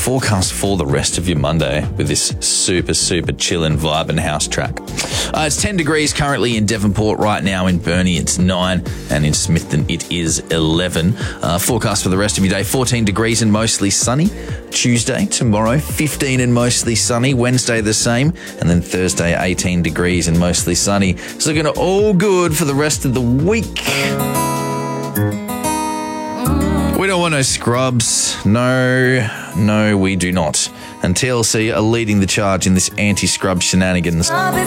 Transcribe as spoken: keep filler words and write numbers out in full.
forecast for the rest of your Monday with this super, super chillin' vibe and house track. Uh, it's ten degrees currently in Devonport. Right now in Burnie it's nine, and in Smithton it is eleven. Uh, forecast for the rest of your day, fourteen degrees and mostly sunny. Tuesday, tomorrow, fifteen and mostly sunny. Wednesday the same, and then Thursday eighteen degrees and mostly sunny. It's looking all good for the rest of the week. We don't want no scrubs. No, no, we do not. And T L C are leading the charge in this anti-scrub shenanigans.